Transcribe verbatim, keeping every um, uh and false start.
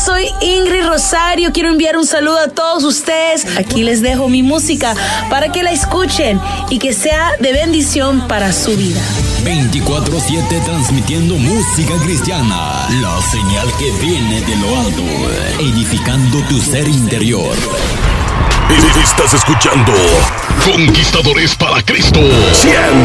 soy Ingrid Rosario. Quiero enviar un saludo a todos ustedes. Aquí les dejo mi música para que la escuchen y que sea de bendición para su vida. veinticuatro siete transmitiendo música cristiana. La señal que viene de lo alto, edificando tu ser interior. Estás escuchando Conquistadores para Cristo. cien